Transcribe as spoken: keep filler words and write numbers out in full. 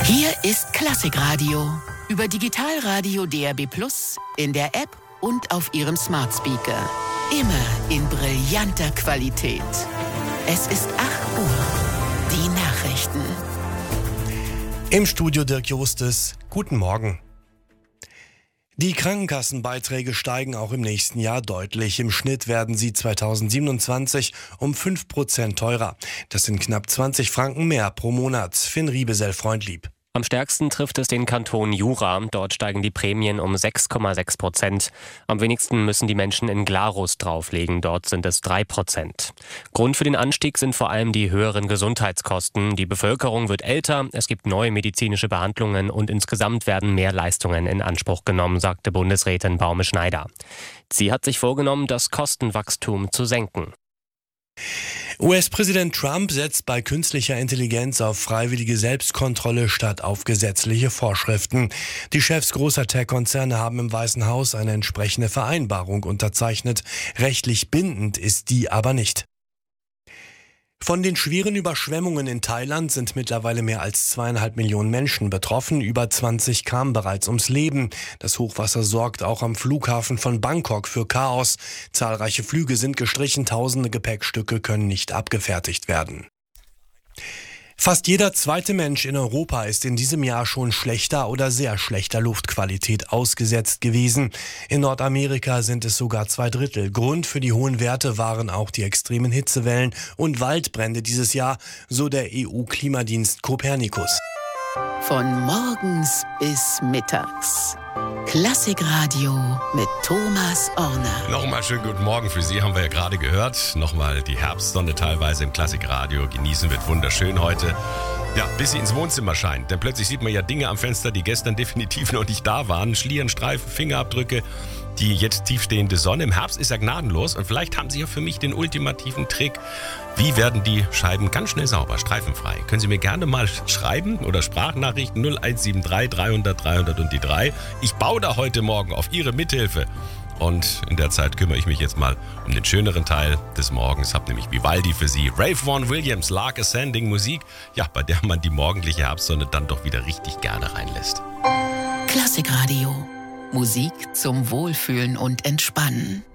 Hier ist Klassikradio. Über Digitalradio D A B plus, in der App und auf Ihrem Smart Speaker. Immer in brillanter Qualität. Es ist acht Uhr. Die Nachrichten. Im Studio Dirk Justus. Guten Morgen. Die Krankenkassenbeiträge steigen auch im nächsten Jahr deutlich. Im Schnitt werden sie zweitausendsiebenundzwanzig um fünf Prozent teurer. Das sind knapp zwanzig Franken mehr pro Monat. Finn Riebesell-Freundlieb. Am stärksten trifft es den Kanton Jura. Dort steigen die Prämien um sechs Komma sechs Prozent. Am wenigsten müssen die Menschen in Glarus drauflegen. Dort sind es drei Prozent. Grund für den Anstieg sind vor allem die höheren Gesundheitskosten. Die Bevölkerung wird älter, es gibt neue medizinische Behandlungen und insgesamt werden mehr Leistungen in Anspruch genommen, sagte Bundesrätin Baume-Schneider. Sie hat sich vorgenommen, das Kostenwachstum zu senken. U S-Präsident Trump setzt bei künstlicher Intelligenz auf freiwillige Selbstkontrolle statt auf gesetzliche Vorschriften. Die Chefs großer Tech-Konzerne haben im Weißen Haus eine entsprechende Vereinbarung unterzeichnet. Rechtlich bindend ist die aber nicht. Von den schweren Überschwemmungen in Thailand sind mittlerweile mehr als zweieinhalb Millionen Menschen betroffen. Über zwanzig kamen bereits ums Leben. Das Hochwasser sorgt auch am Flughafen von Bangkok für Chaos. Zahlreiche Flüge sind gestrichen, tausende Gepäckstücke können nicht abgefertigt werden. Fast jeder zweite Mensch in Europa ist in diesem Jahr schon schlechter oder sehr schlechter Luftqualität ausgesetzt gewesen. In Nordamerika sind es sogar zwei Drittel. Grund für die hohen Werte waren auch die extremen Hitzewellen und Waldbrände dieses Jahr, so der E U-Klimadienst Copernicus. Von morgens bis mittags. Klassikradio mit Thomas Orner. Nochmal schönen guten Morgen für Sie, haben wir ja gerade gehört. Nochmal die Herbstsonne teilweise im Klassikradio genießen, wird wunderschön heute. Ja, bis sie ins Wohnzimmer scheint. Denn plötzlich sieht man ja Dinge am Fenster, die gestern definitiv noch nicht da waren. Schlieren, Streifen, Fingerabdrücke, die jetzt tiefstehende Sonne. Im Herbst ist ja gnadenlos und vielleicht haben Sie ja für mich den ultimativen Trick. Wie werden die Scheiben ganz schnell sauber, streifenfrei? Können Sie mir gerne mal schreiben oder Sprachnachrichten null eins sieben drei dreihundert dreihundert und die drei. Ich baue da heute Morgen auf Ihre Mithilfe. Und in der Zeit kümmere ich mich jetzt mal um den schöneren Teil des Morgens. Hab nämlich Vivaldi für Sie. Ralph Vaughan Williams, Lark Ascending, Musik, ja, bei der man die morgendliche Herbstsonne dann doch wieder richtig gerne reinlässt. Klassikradio. Musik zum Wohlfühlen und Entspannen.